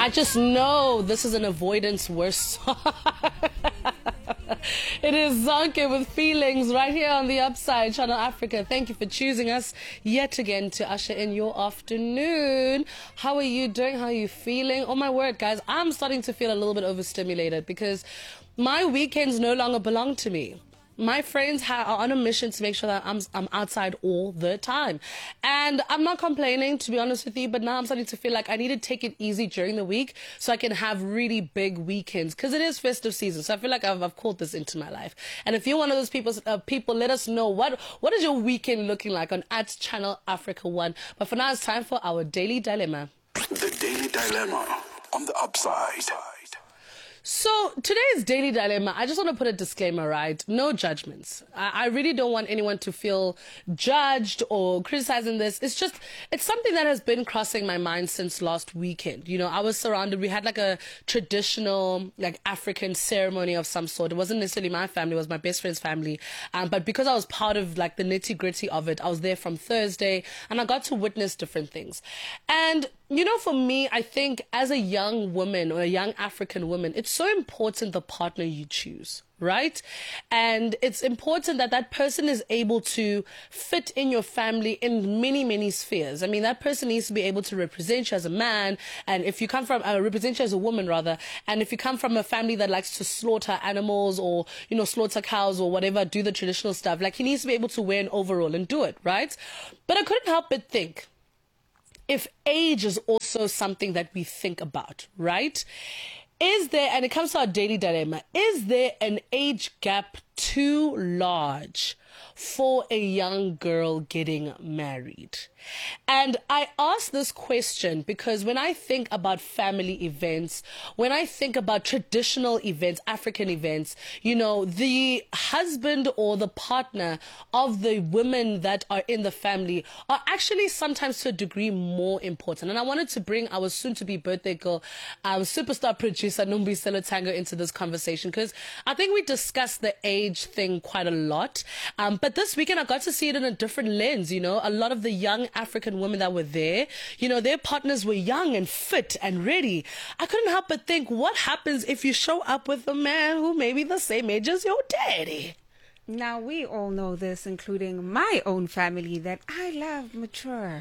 I just know this is an avoidance worse song. It is Zonke with Feelings right here on the Upside, Channel Africa. Thank you for choosing us yet again to usher in your afternoon. How are you doing? How are you feeling? Oh my word, guys, I'm starting to feel a little bit overstimulated because my weekends no longer belong to me. My friends are on a mission to make sure that I'm outside all the time. And I'm not complaining, to be honest with you, but now I'm starting to feel like I need to take it easy during the week so I can have really big weekends, because it is festive season. So I feel like I've called this into my life. And if you're one of those people, let us know what is your weekend looking like on @Channel Africa 1. But for now, it's time for our Daily Dilemma. The Daily Dilemma on the Upside. So today's Daily Dilemma, I just want to put a disclaimer, right? No judgments. I really don't want anyone to feel judged or criticizing this. It's something that has been crossing my mind since last weekend. You know, I was surrounded, we had like a traditional like African ceremony of some sort. It wasn't necessarily my family, it was my best friend's family. But because I was part of like the nitty gritty of it, I was there from Thursday and I got to witness different things. And you know, for me, I think as a young woman or a young African woman, it's so important the partner you choose, right? And it's important that that person is able to fit in your family in many, many spheres. I mean, that person needs to be able to represent you as a man. And if you come from, represent you as a woman rather. And if you come from a family that likes to slaughter animals or, you know, slaughter cows or whatever, do the traditional stuff, like he needs to be able to wear an overall and do it, right? But I couldn't help but think, if age is also something that we think about, right? Is there, and it comes to our daily dilemma, is there an age gap too large for a young girl getting married? And I ask this question because when I think about family events, when I think about traditional events, African events, you know, the husband or the partner of the women that are in the family are actually sometimes to a degree more important. And I wanted to bring our soon-to-be birthday girl, superstar producer Nombiselo Tango into this conversation because I think we discussed the age thing quite a lot. But this weekend I got to see it in a different lens, you know, a lot of the young African women that were there, you know, their partners were young and fit and ready. I couldn't help but think, what happens if you show up with a man who may be the same age as your daddy? Now, we all know this, including my own family, that I love mature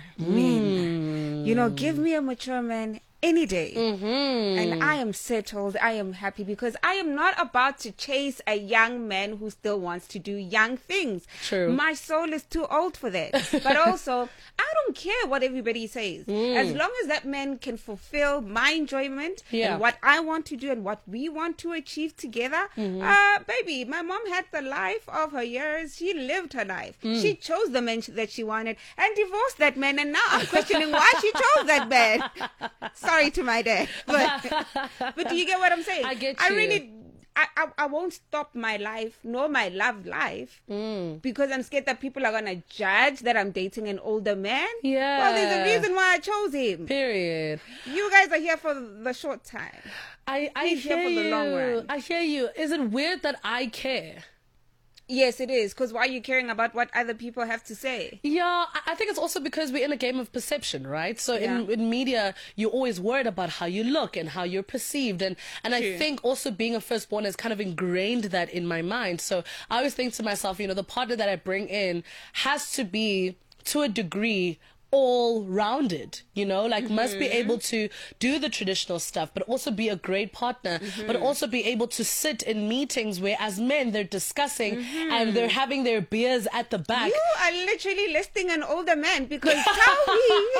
men. You know, give me a mature man any day. And I am settled. I am happy because I am not about to chase a young man who still wants to do young things. True. My soul is too old for that. But also, I don't care what everybody says. As long as that man can fulfill my enjoyment and what I want to do and what we want to achieve together. Baby, my mom had the life of her years. She lived her life. She chose the man that she wanted and divorced that man. And now I'm questioning why she chose that man. Sorry to my dad, but do you get what I'm saying? I get you. I won't stop my life nor my love life because I'm scared that people are gonna judge that I'm dating an older man. Yeah. Well, there's a reason why I chose him. Period. You guys are here for the short time. I He's hear here for you. the long run. I hear you. Is it weird that I care? Yes, it is. Because why are you caring about what other people have to say? Yeah, I think it's also because we're in a game of perception, right? So in media, you're always worried about how you look and how you're perceived. And I think also being a firstborn has kind of ingrained that in my mind. So I always think to myself, you know, the partner that I bring in has to be, to a degree, all-rounded, you know, like must be able to do the traditional stuff, but also be a great partner, but also be able to sit in meetings where as men they're discussing and they're having their beers at the back. You are literally listing an older man because tell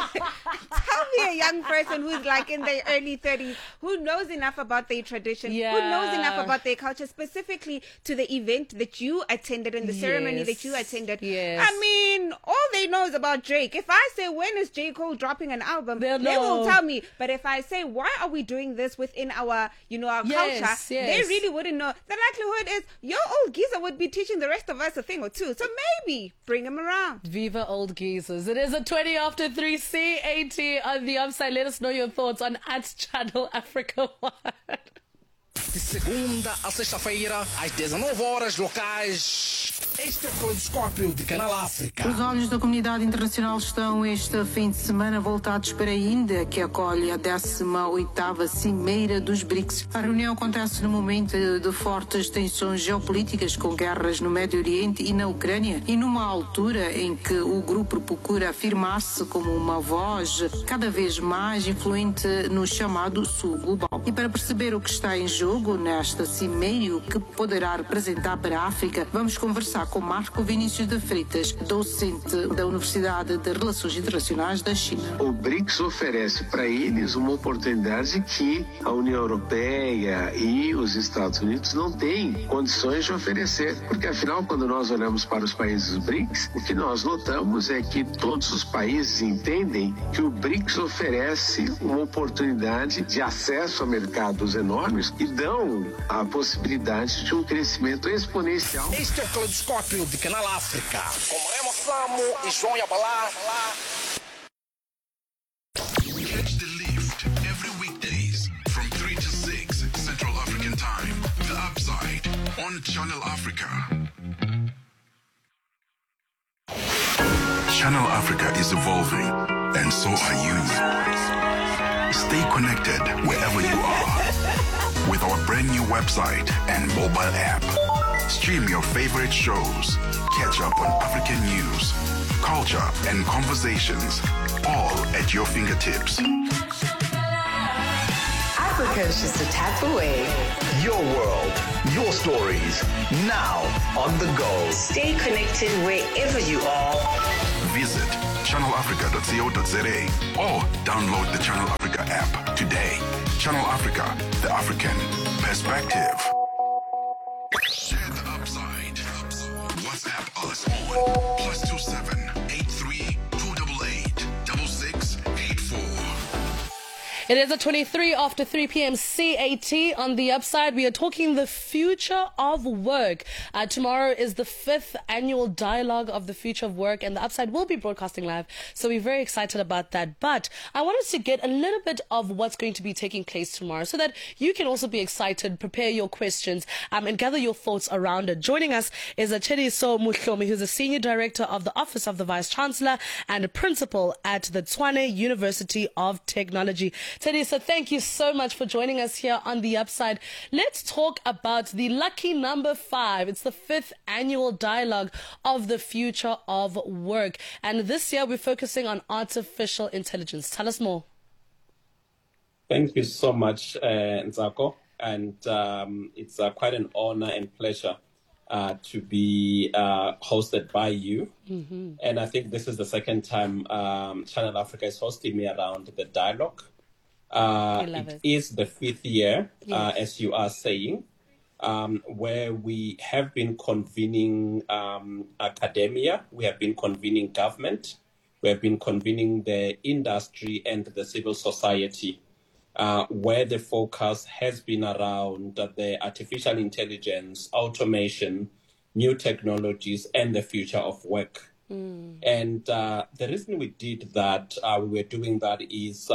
me a young person who's like in their early 30s who knows enough about their tradition, who knows enough about their culture, specifically to the event that you attended and the ceremony that you attended. I mean, all they know is about Drake. If I say, when is J. Cole dropping an album? They will tell me. But if I say, why are we doing this within our, you know, our culture? They really wouldn't know. The likelihood is your old geezer would be teaching the rest of us a thing or two. So maybe bring him around. Viva old geezers. It is a 20 after 3 CAT on the Upside. Let us know your thoughts on @Channel Africa 1. De segunda a sexta-feira, às 19 horas locais. Este é o Caleidoscópio de Canal África. Os olhos da comunidade internacional estão este fim de semana voltados para a Índia, que acolhe a 18ª Cimeira dos BRICS. A reunião acontece no momento de fortes tensões geopolíticas com guerras no Médio Oriente e na Ucrânia e numa altura em que o grupo procura afirmar-se como uma voz cada vez mais influente no chamado Sul Global. E para perceber o que está em jogo nesta cimeira e o que poderá representar para a África, vamos conversar com Marco Vinícius de Freitas, docente da Universidade de Relações Internacionais da China. O BRICS oferece para eles uma oportunidade que a União Europeia e os Estados Unidos não têm condições de oferecer, porque afinal, quando nós olhamos para os países do BRICS, o que nós notamos é que todos os países entendem que o BRICS oferece uma oportunidade de acesso a mercados enormes e dão a possibilidade de um crescimento exponencial. Este é o Caleidoscópio de Canal África, com Remo Samo e João Yabalá. Catch the lift every weekdays from 3 to 6 Central African Time. The Upside on Channel Africa. Channel Africa is evolving, and so are you. Stay connected wherever you are with our brand new website and mobile app. Stream your favorite shows, catch up on African news, culture, and conversations, all at your fingertips. Africa is just a tap away. Your world, your stories, now on the go. Stay connected wherever you are. Visit channelafrica.co.za or download the Channel Africa app today. Channel Africa, the African perspective. Share the upside. WhatsApp us on +27 83 288 6684. It is at 23 after 3 p.m. CAT. On the upside, we are talking the future of work. Tomorrow is the 5th annual Dialogue of the Future of Work, and the upside will be broadcasting live. So we're very excited about that. But I want us to get a little bit of what's going to be taking place tomorrow so that you can also be excited, prepare your questions, and gather your thoughts around it. Joining us is Chediso Muhlomi, who's a Senior Director of the Office of the Vice Chancellor and a Principal at the Tshwane University of Technology. Chediso, thank you so much for joining us here on The Upside. Let's talk about the lucky number 5. It's the 5th annual Dialogue of the Future of Work. And this year we're focusing on artificial intelligence. Tell us more. Thank you so much, Nzako. And it's quite an honor and pleasure to be hosted by you. Mm-hmm. And I think this is the second time Channel Africa is hosting me around the dialogue. It is the 5th year, as you are saying, where we have been convening academia, we have been convening government, we have been convening the industry and the civil society, where the focus has been around the artificial intelligence, automation, new technologies, and the future of work. And the reason we did that, we were doing that is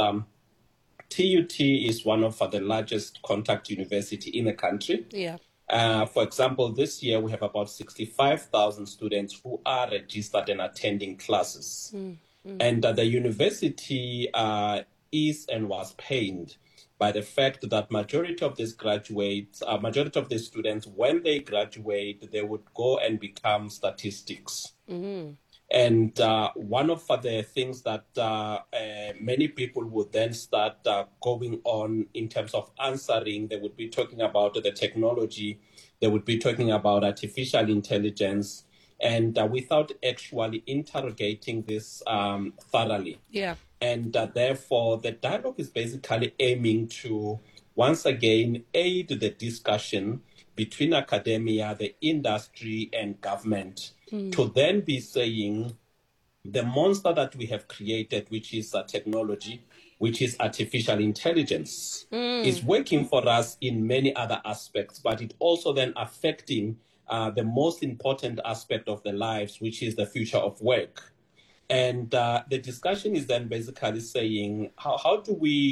TUT is one of the largest contact university in the country. Yeah. For example, this year we have about 65,000 students who are registered and attending classes. And the university is and was pained by the fact that majority of these graduates, majority of the students, when they graduate, they would go and become statistics. And one of the things that many people would then start going on in terms of answering, they would be talking about the technology, they would be talking about artificial intelligence, and without actually interrogating this thoroughly. Yeah. And therefore, the dialogue is basically aiming to, once again, aid the discussion between academia, the industry, and government, to then be saying the monster that we have created, which is technology, which is artificial intelligence, is working for us in many other aspects, but it also then affecting the most important aspect of their lives, which is the future of work. And the discussion is then basically saying, how do we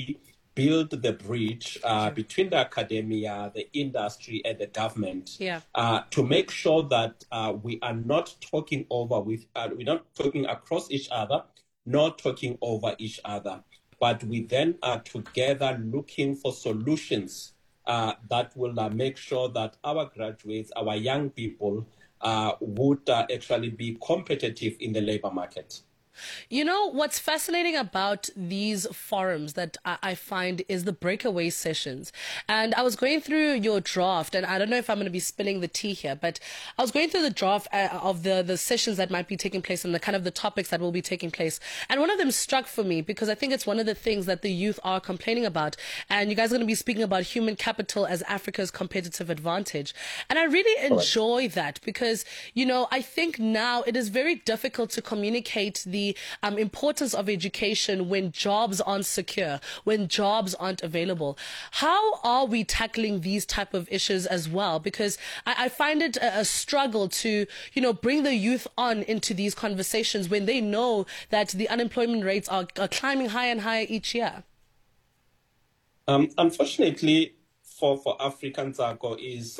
build the bridge between the academia, the industry, and the government to make sure that we are not talking we're not talking across each other, not talking over each other, but we then are together looking for solutions that will make sure that our graduates, our young people, would actually be competitive in the labor market. You know, what's fascinating about these forums that I find is the breakaway sessions. And I was going through your draft, and I don't know if I'm going to be spilling the tea here, but I was going through the draft of the sessions that might be taking place and the kind of the topics that will be taking place. And one of them struck for me because I think it's one of the things that the youth are complaining about. And you guys are going to be speaking about human capital as Africa's competitive advantage. And I really enjoy that because, you know, I think now it is very difficult to communicate the importance of education when jobs aren't secure, when jobs aren't available. How are we tackling these type of issues as well? Because I find it a struggle to, you know, bring the youth on into these conversations when they know that the unemployment rates are climbing higher and higher each year. Unfortunately, for Africans, is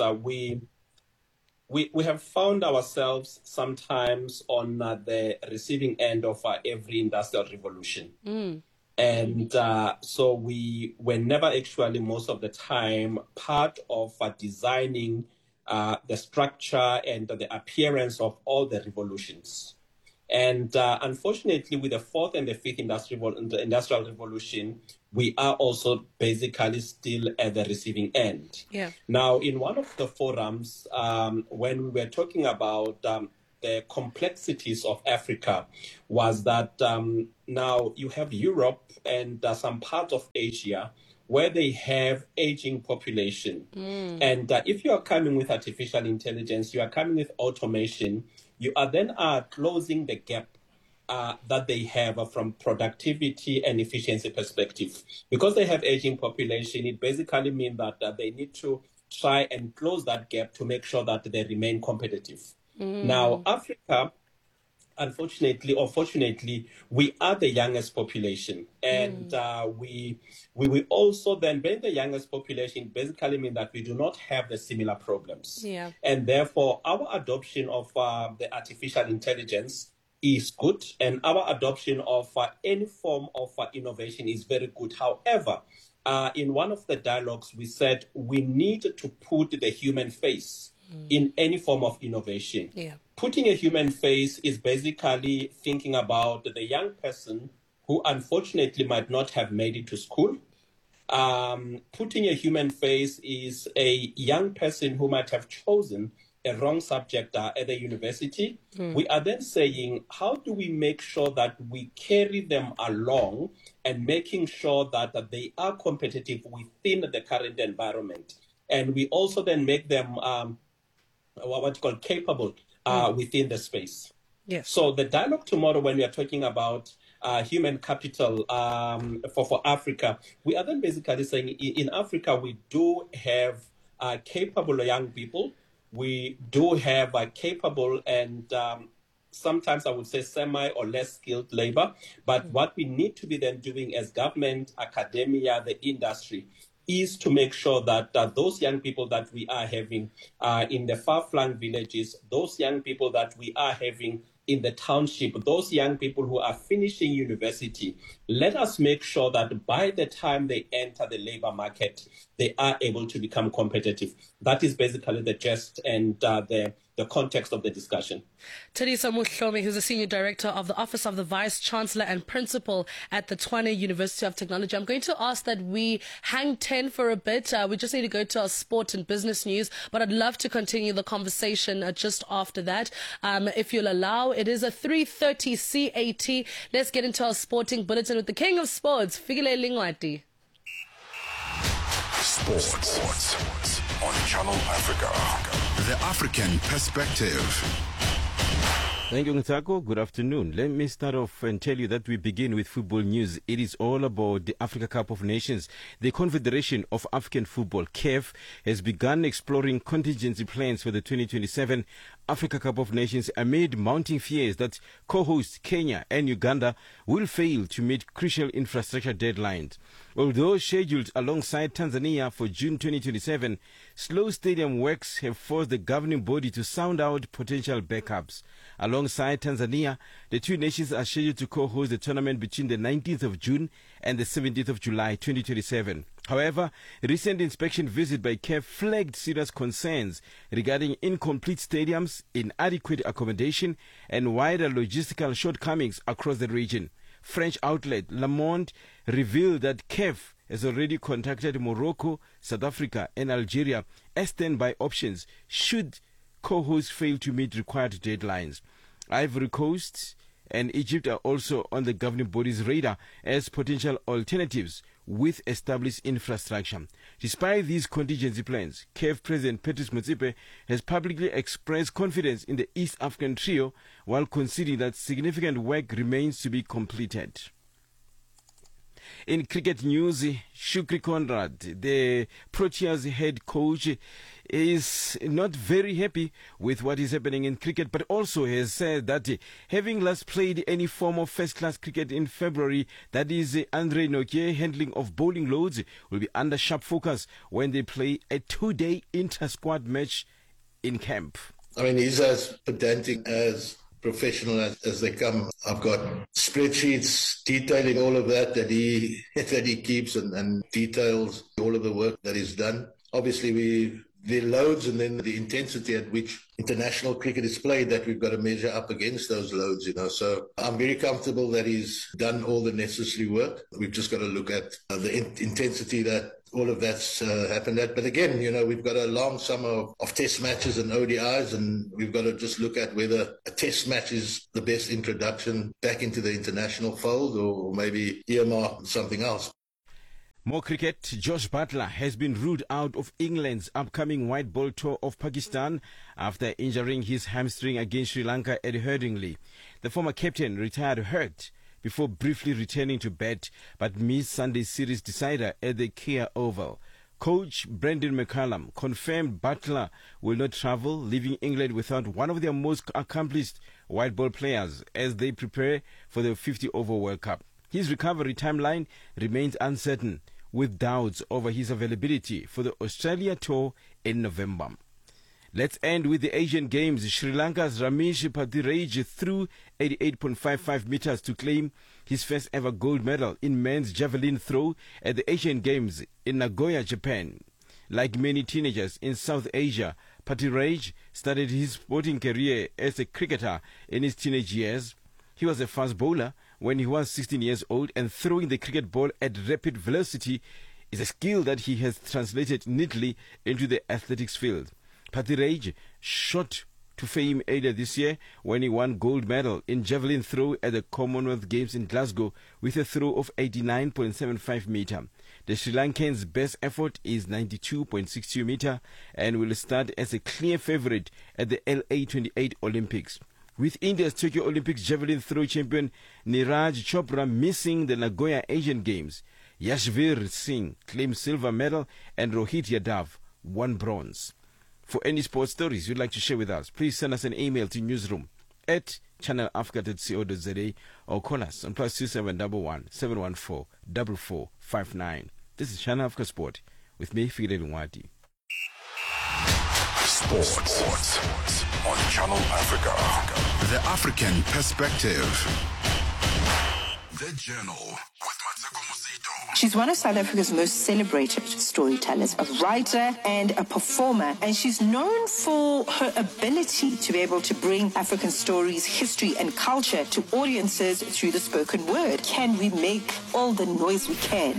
we have found ourselves sometimes on the receiving end of every industrial revolution. And so we were never actually, most of the time, part of designing the structure and the appearance of all the revolutions. And unfortunately, with the fourth and the fifth industrial revolution, we are also basically still at the receiving end. Now, in one of the forums, when we were talking about the complexities of Africa, was that now you have Europe and some parts of Asia where they have aging population. And if you are coming with artificial intelligence, you are coming with automation, you are then closing the gap that they have from productivity and efficiency perspective. Because they have aging population, it basically means that they need to try and close that gap to make sure that they remain competitive. Now, Africa, unfortunately or fortunately, we are the youngest population. And we also then, being the youngest population, basically mean that we do not have the similar problems. And therefore, our adoption of the artificial intelligence is good, and our adoption of any form of innovation is very good. However, in one of the dialogues, we said we need to put the human face in any form of innovation. Putting a human face is basically thinking about the young person who unfortunately might not have made it to school. Putting a human face is a young person who might have chosen a wrong subject at the university. We are then saying, how do we make sure that we carry them along and making sure that they are competitive within the current environment? And we also then make them what you call capable within the space. So the dialogue tomorrow, when we are talking about human capital for Africa, we are then basically saying in Africa, we do have capable young people. We do have capable and sometimes I would say semi or less skilled labor. But what we need to be then doing as government, academia, the industry, is to make sure that those young people that we are having in the far-flung villages, those young people that we are having in the township, those young people who are finishing university, let us make sure that by the time they enter the labor market, they are able to become competitive. That is basically the gist and the context of the discussion. Tadiso Muhlomi, who's the Senior Director of the Office of the Vice Chancellor and Principal at the Tshwane University of Technology. I'm going to ask that we hang 10 for a bit. We just need to go to our sport and business news, but I'd love to continue the conversation just after that. If you'll allow, it is a 3:30 CAT. Let's get into our sporting bulletin with the King of Sports, Fikile Lingwati. Sports on Channel Africa. The African Perspective. Thank you, Ntako. Good afternoon. Let me start off and tell you that we begin with football news. It is all about the Africa Cup of Nations. The Confederation of African Football, CAF, has begun exploring contingency plans for the 2027 Africa Cup of Nations amid mounting fears that co-hosts Kenya and Uganda will fail to meet crucial infrastructure deadlines. Although scheduled alongside Tanzania for June 2027, slow stadium works have forced the governing body to sound out potential backups. Alongside Tanzania, the two nations are scheduled to co-host the tournament between the 19th of June and the 17th of July 2027. However, a recent inspection visit by CAF flagged serious concerns regarding incomplete stadiums, inadequate accommodation, and wider logistical shortcomings across the region. French outlet Le Monde revealed that CAF has already contacted Morocco, South Africa, and Algeria as standby options should co-hosts fail to meet required deadlines. Ivory Coast and Egypt are also on the governing body's radar as potential alternatives with established infrastructure. Despite these contingency plans, CAF President Patrice Motsepe has publicly expressed confidence in the East African trio while conceding that significant work remains to be completed. In cricket news, Shukri Conrad, the Proteas head coach, is not very happy with what is happening in cricket, but also has said that having last played any form of first-class cricket in February, that is Andre Nokia handling of bowling loads, will be under sharp focus when they play a 2-day inter-squad match in camp. I mean, he's as pedantic as professional as they come. I've got spreadsheets detailing all of that he keeps and details all of the work that is done. Obviously, the loads and then the intensity at which international cricket is played that we've got to measure up against those loads, So I'm very comfortable that he's done all the necessary work. We've just got to look at the intensity that all of that's happened at. But again, we've got a long summer of test matches and ODIs, and we've got to just look at whether a test match is the best introduction back into the international fold or maybe earmark something else. More cricket. Josh Butler has been ruled out of England's upcoming white ball tour of Pakistan after injuring his hamstring against Sri Lanka at Headingley. The former captain retired hurt before briefly returning to bat, but missed Sunday's series decider at the Kia Oval. Coach Brendan McCullum confirmed Butler will not travel, leaving England without one of their most accomplished white ball players as they prepare for the 50-over World Cup. His recovery timeline remains uncertain, with doubts over his availability for the Australia tour in November. Let's end with the Asian Games. Sri Lanka's Ramesh Pattiraj threw 88.55 meters to claim his first ever gold medal in men's javelin throw at the Asian Games in Nagoya, Japan. Like many teenagers in South Asia, Pattiraj started his sporting career as a cricketer in his teenage years. He was a fast bowler when he was 16 years old, and throwing the cricket ball at rapid velocity is a skill that he has translated neatly into the athletics field. Pattiraj shot to fame earlier this year when he won gold medal in javelin throw at the Commonwealth Games in Glasgow with a throw of 89.75 meter. The Sri Lankan's best effort is 92.62 meter and will start as a clear favorite at the LA 28 Olympics. With India's Tokyo Olympics javelin throw champion Neeraj Chopra missing the Nagoya Asian Games, Yashvir Singh claimed silver medal and Rohit Yadav won bronze. For any sports stories you'd like to share with us, please send us an email to newsroom@channelafrica.co.za or call us on +2711 714 4459. This is Channel Africa Sport with me, Fidel Nwadi. Sports on Channel Africa. The African Perspective. The Journal with Mateko Mosito. She's one of South Africa's most celebrated storytellers, a writer and a performer, and she's known for her ability to be able to bring African stories, history, and culture to audiences through the spoken word. Can we make all the noise we can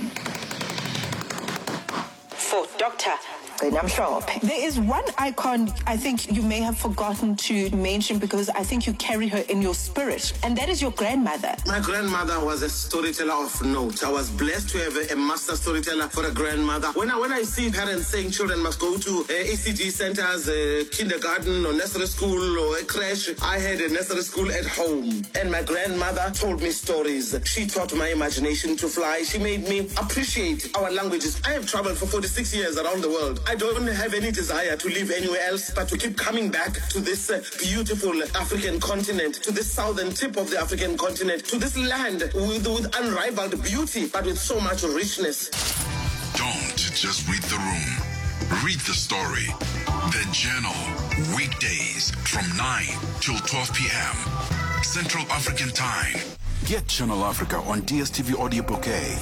for Dr. There is one icon I think you may have forgotten to mention because I think you carry her in your spirit, and that is your grandmother. My grandmother was a storyteller of note. I was blessed to have a master storyteller for a grandmother. When I see parents saying children must go to ECG centers, kindergarten or nursery school or a creche, I had a nursery school at home, and my grandmother told me stories. She taught my imagination to fly. She made me appreciate our languages. I have traveled for 46 years around the world. I don't have any desire to live anywhere else, but to keep coming back to this beautiful African continent, to this southern tip of the African continent, to this land with unrivaled beauty, but with so much richness. Don't just read the room. Read the story. The Journal. Weekdays from 9 till 12 p.m. Central African Time. Get Channel Africa on DSTV Audio Bouquet.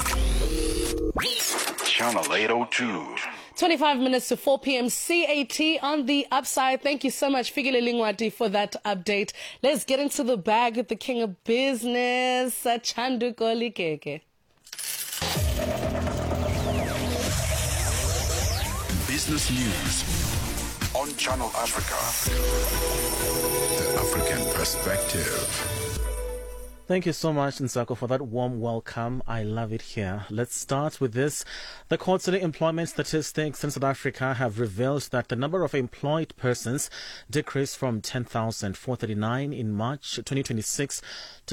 Channel 802. 25 minutes to 4 p.m. CAT on the upside. Thank you so much, Fikile Lingwati, for that update. Let's get into the bag with the king of business, Chanduko Likeke. Business news on Channel Africa. The African perspective. Thank you so much, Nsako, for that warm welcome. I love it here. Let's start with this. The quarterly employment statistics in South Africa have revealed that the number of employed persons decreased from 10,439 in March 2026 to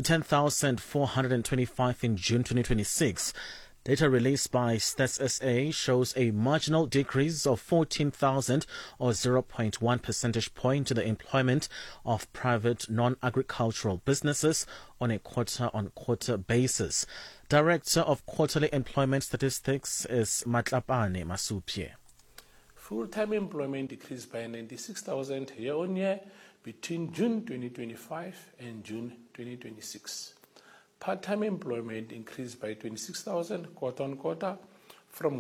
10,425 in June 2026. Data released by Stats SA shows a marginal decrease of 14,000 or 0.1 percentage point to the employment of private non-agricultural businesses on a quarter-on-quarter basis. Director of Quarterly Employment Statistics is Matlapane Masupie. Full-time employment decreased by 96,000 year-on-year between June 2025 and June 2026. Part-time employment increased by 26,000 quarter-on-quarter from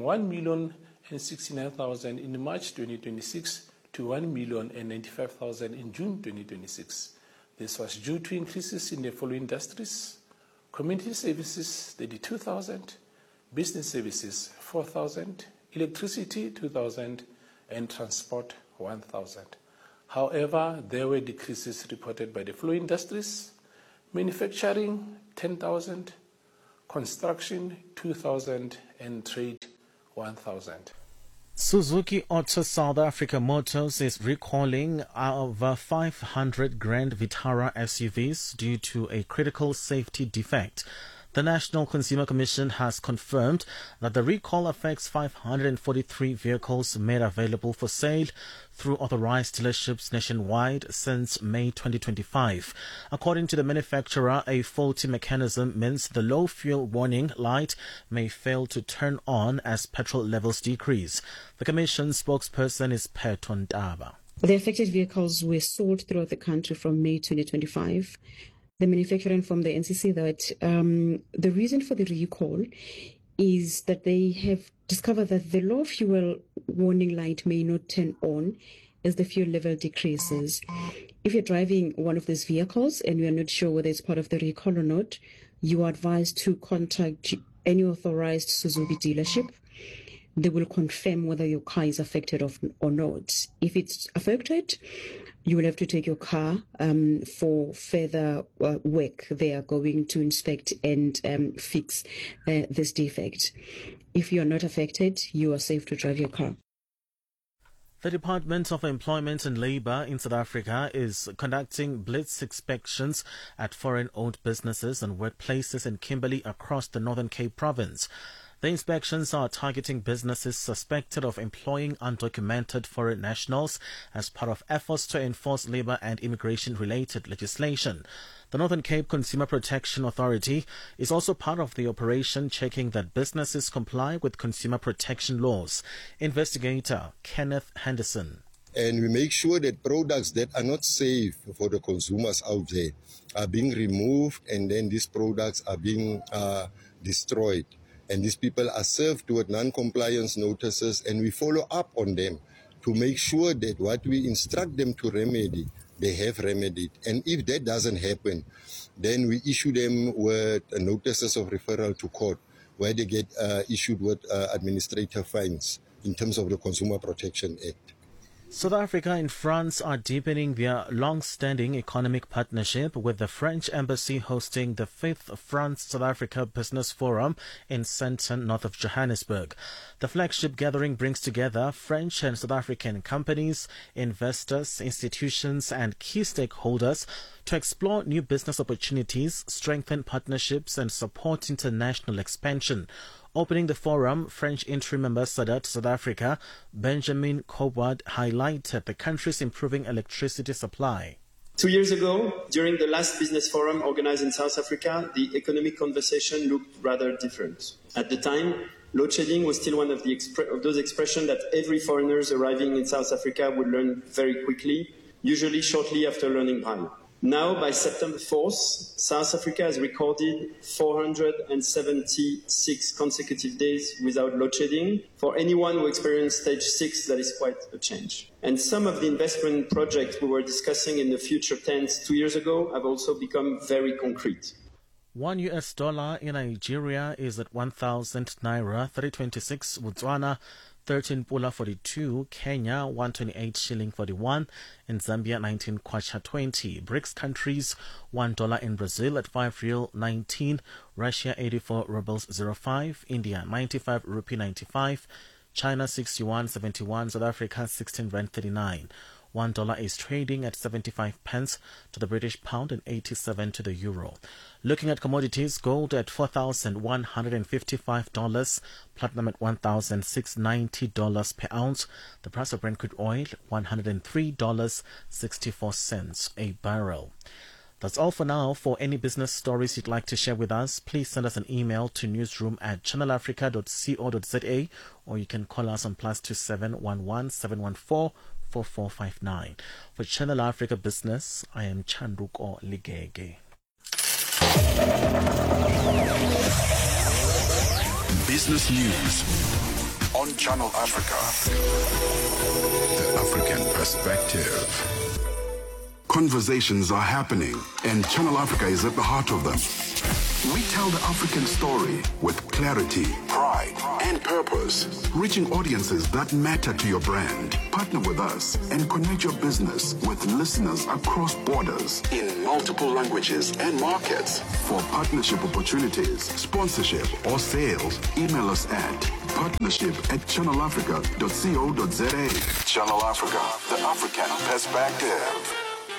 1,069,000 in March 2026 to 1,095,000 in June 2026. This was due to increases in the following industries: community services 32,000, business services 4,000, electricity 2,000, and transport 1,000. However, there were decreases reported by the following industries: manufacturing 10,000, construction 2,000, and trade 1,000. Suzuki Auto South Africa Motors is recalling over 500 Grand Vitara SUVs due to a critical safety defect. The National Consumer Commission has confirmed that the recall affects 543 vehicles made available for sale through authorized dealerships nationwide since May 2025. According to the manufacturer, a faulty mechanism means the low fuel warning light may fail to turn on as petrol levels decrease. The Commission spokesperson is Peton Daba. The affected vehicles were sold throughout the country from May 2025. The manufacturer informed the NCC that the reason for the recall is that they have discovered that the low fuel warning light may not turn on as the fuel level decreases. If you're driving one of these vehicles and you are not sure whether it's part of the recall or not, you are advised to contact any authorized Suzuki dealership. They will confirm whether your car is affected or not. If it's affected, you will have to take your car for further work. They are going to inspect and fix this defect. If you are not affected, you are safe to drive your car. The Department of Employment and Labour in South Africa is conducting blitz inspections at foreign-owned businesses and workplaces in Kimberley across the Northern Cape province. The inspections are targeting businesses suspected of employing undocumented foreign nationals as part of efforts to enforce labour and immigration-related legislation. The Northern Cape Consumer Protection Authority is also part of the operation, checking that businesses comply with consumer protection laws. Investigator Kenneth Henderson. And we make sure that products that are not safe for the consumers out there are being removed, and then these products are being destroyed. And these people are served with non-compliance notices, and we follow up on them to make sure that what we instruct them to remedy, they have remedied. And if that doesn't happen, then we issue them with notices of referral to court, where they get issued with administrative fines in terms of the Consumer Protection Act. South Africa and France are deepening their long-standing economic partnership, with the French embassy hosting the 5th France-South Africa Business Forum in Sandton, north of Johannesburg. The flagship gathering brings together French and South African companies, investors, institutions, and key stakeholders to explore new business opportunities, strengthen partnerships, and support international expansion. Opening the forum, French interim ambassador to South Africa, Benjamin Cobard, highlighted the country's improving electricity supply. 2 years ago, during the last business forum organized in South Africa, the economic conversation looked rather different. At the time, load shedding was still one of those expressions that every foreigner arriving in South Africa would learn very quickly, usually shortly after learning Braille. Now, by September 4th, South Africa has recorded 476 consecutive days without load shedding. For anyone who experienced stage 6, that is quite a change. And some of the investment projects we were discussing in the future tense 2 years ago have also become very concrete. $1 in Nigeria is at 1,000 Naira, 326 Botswana, 13 Pula 42, Kenya 128 shilling 41, in Zambia 19 kwacha 20. BRICS countries $1 in Brazil at 5 real 19, Russia 84 rubles 05, India 95 rupee 95, China 61 71, South Africa 16 rand 39. $1 is trading at 75 pence to the British pound and 87 to the euro. Looking at commodities, gold at $4,155, platinum at $1,690 per ounce. The price of Brent crude oil, $103.64 a barrel. That's all for now. For any business stories you'd like to share with us, please send us an email to newsroom@channelafrica.co.za, or you can call us on +27 11 714 4459. For Channel Africa Business, I am Chanduko Ligege. Business News on Channel Africa. The African Perspective. Conversations are happening, and Channel Africa is at the heart of them. We tell the African story with clarity, pride, and purpose, reaching audiences that matter to your brand. Partner with us and connect your business with listeners across borders in multiple languages and markets. For partnership opportunities, sponsorship, or sales, email us at partnership@channelafrica.co.za. Channel Africa, the African Perspective.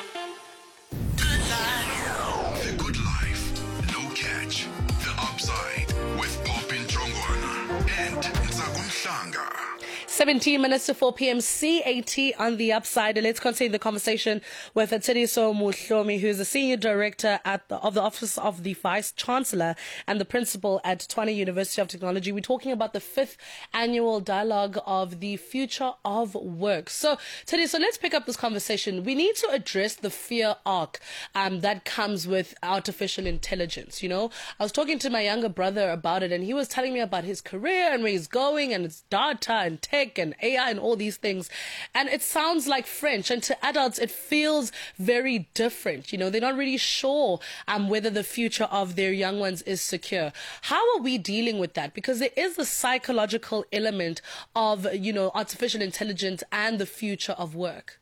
The Good Life, No Catch, The Upside with Popin Jongwana and Ntsako Mhlanga. 17 minutes to 4 p.m. CAT on the Upside. And let's continue the conversation with Tshidiso Mohlomi, who's the Senior Director of the Office of the Vice Chancellor and the Principal at Tshwane University of Technology. We're talking about the 5th Annual Dialogue of the Future of Work. So, Tshidiso, let's pick up this conversation. We need to address the fear arc that comes with artificial intelligence. You know, I was talking to my younger brother about it, and he was telling me about his career and where he's going, and it's data and tech and AI and all these things. And it sounds like French, and to adults it feels very different. You know, they're not really sure whether the future of their young ones is secure. How are we dealing with that? Because there is the psychological element of, you know, artificial intelligence and the future of work.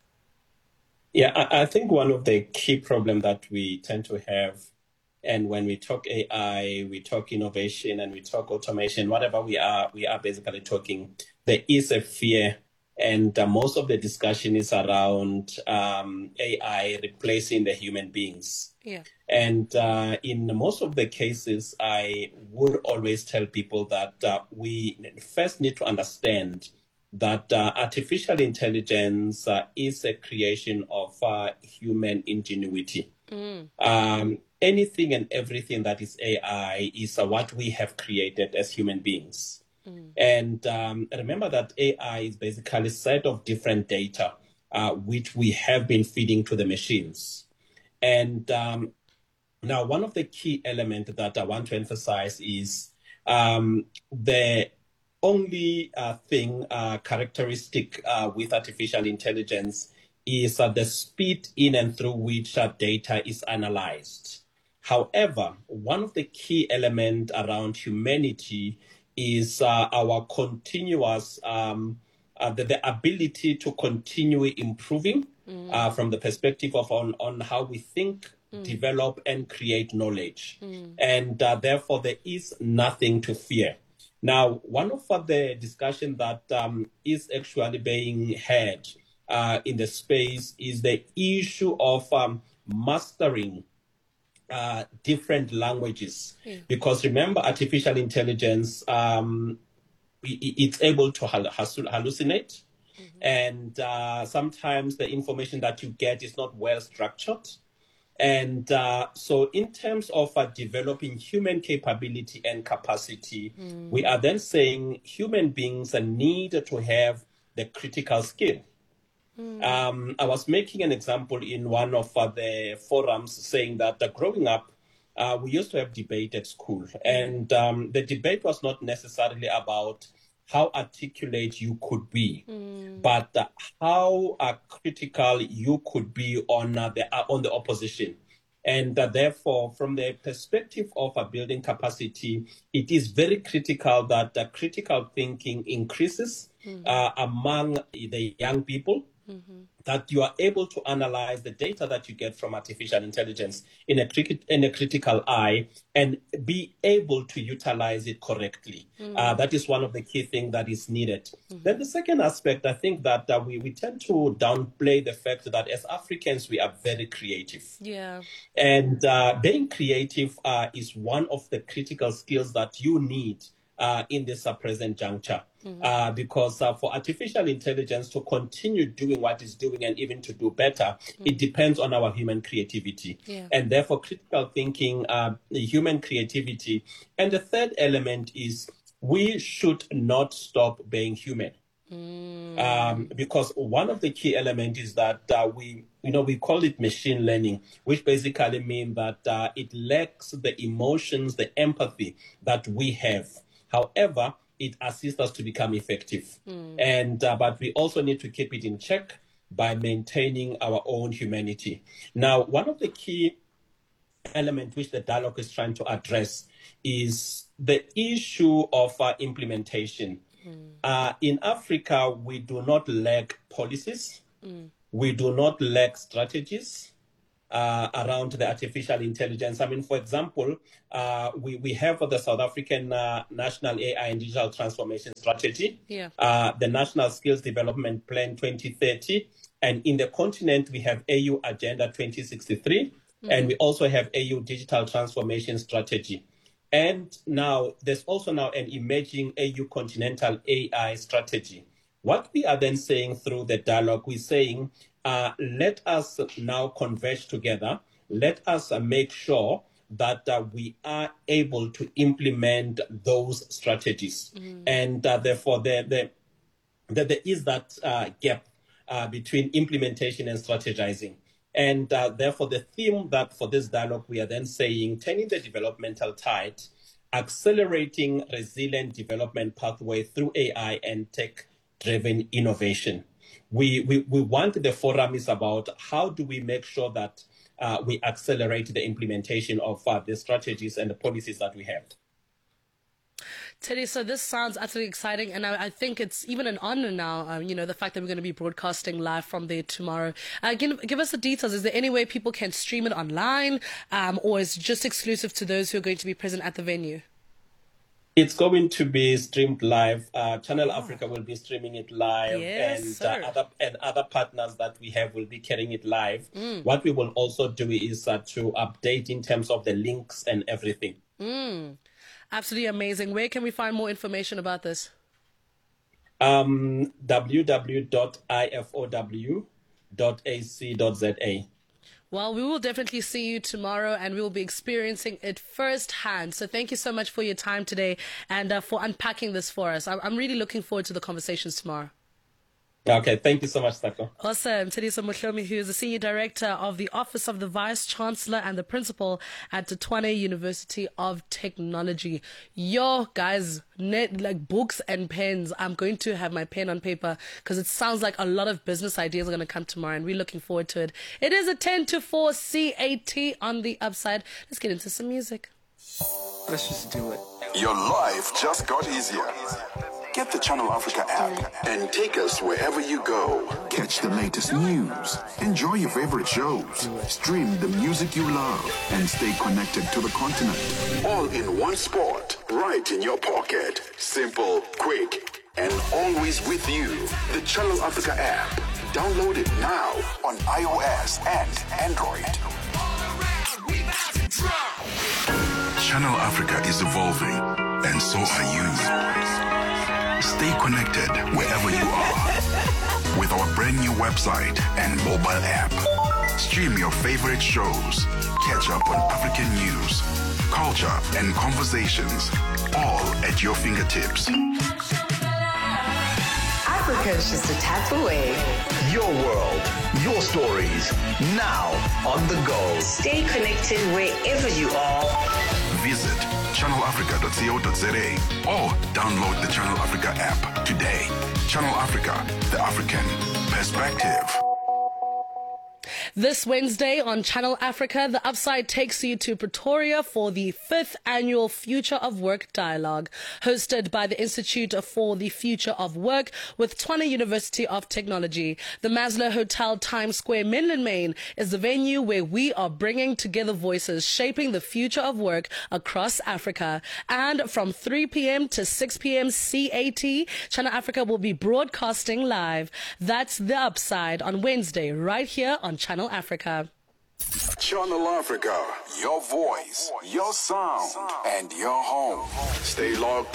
Yeah, I think one of the key problems that we tend to have, and when we talk AI, we talk innovation, and we talk automation, whatever we are basically talking, there is a fear, and most of the discussion is around AI replacing the human beings. Yeah. And in most of the cases, I would always tell people that we first need to understand that artificial intelligence is a creation of human ingenuity. Anything and everything that is AI is what we have created as human beings. And remember that AI is basically a set of different data which we have been feeding to the machines. And now one of the key elements that I want to emphasize is the only characteristic with artificial intelligence is the speed in and through which data is analyzed. However, one of the key elements around humanity is our continuous, the ability to continue improving from the perspective of on how we think, develop, and create knowledge. And therefore, there is nothing to fear. Now, one of the discussion that is actually being had in the space is the issue of mastering different languages. Because remember, artificial intelligence, it's able to hallucinate. And sometimes the information that you get is not well structured. And so in terms of developing human capability and capacity, we are then saying human beings need to have the critical skill. I was making an example in one of the forums saying that growing up, we used to have debate at school. And the debate was not necessarily about how articulate you could be, but how critical you could be on the opposition. And therefore, from the perspective of building capacity, it is very critical that critical thinking increases among the young people, that you are able to analyze the data that you get from artificial intelligence in a critical eye and be able to utilize it correctly. That is one of the key things that is needed. Then the second aspect, I think that we tend to downplay the fact that as Africans, we are very creative. Yeah. And being creative is one of the critical skills that you need in this present juncture. Because for artificial intelligence to continue doing what it's doing and even to do better, it depends on our human creativity. And therefore, critical thinking, human creativity. And the third element is we should not stop being human. Because one of the key elements is that we call it machine learning, which basically means that it lacks the emotions, the empathy that we have. However, it assists us to become effective. But we also need to keep it in check by maintaining our own humanity. Now, one of the key elements which the dialogue is trying to address is the issue of implementation. In Africa, we do not lack policies. We do not lack strategies around the artificial intelligence. I mean, for example, we have the South African National AI and Digital Transformation Strategy, the National Skills Development Plan 2030, and in the continent, we have AU Agenda 2063, and we also have AU Digital Transformation Strategy. And now, there's also now an emerging AU Continental AI Strategy. What we are then saying through the dialogue, we're saying, let us now converge together. Let us make sure that we are able to implement those strategies. And therefore, there is that gap between implementation and strategizing. And therefore, the theme that for this dialogue, we are then saying, turning the developmental tide, accelerating resilient development pathway through AI and tech-driven innovation. We want the forum is about how do we make sure that we accelerate the implementation of the strategies and the policies that we have. Teddy, so this sounds absolutely exciting, and I think it's even an honor now, the fact that we're going to be broadcasting live from there tomorrow. Give us the details. Is there any way people can stream it online, or is it just exclusive to those who are going to be present at the venue? It's going to be streamed live. Channel Africa will be streaming it live, and other partners that we have will be carrying it live. What we will also do is to update in terms of the links and everything. Absolutely amazing. Where can we find more information about this? www.ifow.ac.za. Well, we will definitely see you tomorrow, and we will be experiencing it firsthand. So thank you so much for your time today and for unpacking this for us. I'm really looking forward to the conversations tomorrow. Okay, thank you so much, Sako. Awesome. Tediso Mohlomi, who is the Senior Director of the Office of the Vice Chancellor and the Principal at the Tshwane University of Technology. Yo, guys, like books and pens. I'm going to have my pen on paper because it sounds like a lot of business ideas are going to come tomorrow, and we're looking forward to it. It is a 10-4 CAT on the upside. Let's get into some music. Let's just do it. Your life just got easier. Get the Channel Africa app and take us wherever you go. Catch the latest news, enjoy your favorite shows, stream the music you love, and stay connected to the continent. All in one spot, right in your pocket. Simple, quick, and always with you. The Channel Africa app. Download it now on iOS and Android. Channel Africa is evolving, and so are you. Stay connected wherever you are with our brand new website and mobile app. Stream your favorite shows, catch up on African news, culture, and conversations, all at your fingertips. Africa is just a tap away. Your world, your stories, now on the go. Stay connected wherever you are. Visit channelafrica.co.za or download the Channel Africa app today. Channel Africa, the African perspective. This Wednesday on Channel Africa, The Upside takes you to Pretoria for the 5th annual Future of Work Dialogue, hosted by the Institute for the Future of Work with Tshwane University of Technology. The Maslow Hotel Times Square, Menlyn Main, is the venue where we are bringing together voices shaping the future of work across Africa. And from 3 p.m. to 6 p.m. CAT, Channel Africa will be broadcasting live. That's The Upside on Wednesday, right here on Channel Africa. Channel Africa, your voice, your sound, and your home. Stay logged